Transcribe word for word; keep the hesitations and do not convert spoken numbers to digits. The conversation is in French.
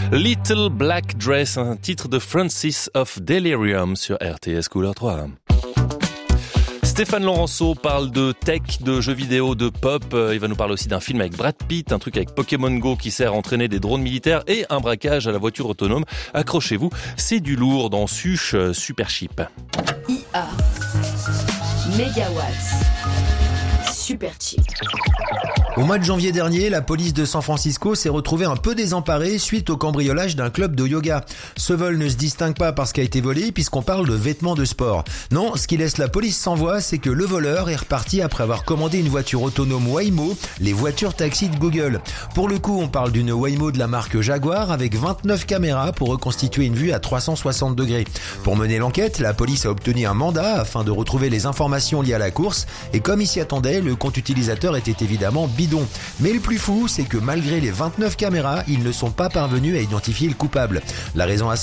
Little Black Dress, un titre de Francis of Delirium sur R T S Couleur trois. Stéphane Laurenceau parle de tech, de jeux vidéo, de pop. Il va nous parler aussi d'un film avec Brad Pitt, un truc avec Pokémon Go qui sert à entraîner des drones militaires et un braquage à la voiture autonome. Accrochez-vous, c'est du lourd dans Suche Super Cheap. I A Mégawatts Super Cheap. Au mois de janvier dernier, la police de San Francisco s'est retrouvée un peu désemparée suite au cambriolage d'un club de yoga. Ce vol ne se distingue pas par ce qui a été volé puisqu'on parle de vêtements de sport. Non, ce qui laisse la police sans voix, c'est que le voleur est reparti après avoir commandé une voiture autonome Waymo, les voitures taxi de Google. Pour le coup, on parle d'une Waymo de la marque Jaguar avec vingt-neuf caméras pour reconstituer une vue à trois cent soixante degrés. Pour mener l'enquête, la police a obtenu un mandat afin de retrouver les informations liées à la course et comme il s'y attendait, le compte utilisateur était évidemment bidon. Mais le plus fou, c'est que malgré les vingt-neuf caméras, ils ne sont pas parvenus à identifier le coupable. La raison à